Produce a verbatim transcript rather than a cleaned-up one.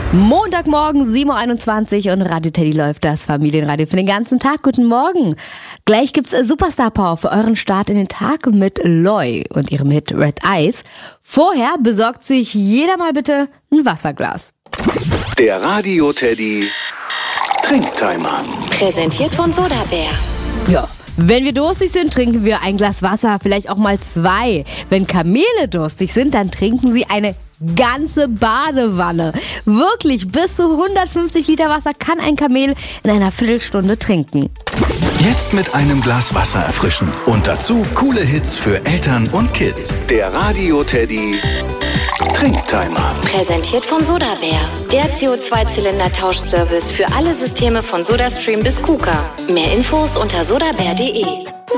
Montagmorgen, sieben Uhr einundzwanzig und Radio Teddy läuft, das Familienradio für den ganzen Tag. Guten Morgen. Gleich gibt's Superstar Power für euren Start in den Tag mit Loy und ihrem Hit Red Eyes. Vorher besorgt sich jeder mal bitte ein Wasserglas. Der Radio Teddy Trinktimer. Präsentiert von Sodabär. Ja. Wenn wir durstig sind, trinken wir ein Glas Wasser, vielleicht auch mal zwei. Wenn Kamele durstig sind, dann trinken sie eine ganze Badewanne. Wirklich, bis zu hundertfünfzig Liter Wasser kann ein Kamel in einer Viertelstunde trinken. Jetzt mit einem Glas Wasser erfrischen. Und dazu coole Hits für Eltern und Kids. Der Radio Teddy Trinktimer. Präsentiert von Sodabär. Der C O zwei Zylinder Tauschservice für alle Systeme von SodaStream bis KUKA. Mehr Infos unter sodabär punkt de.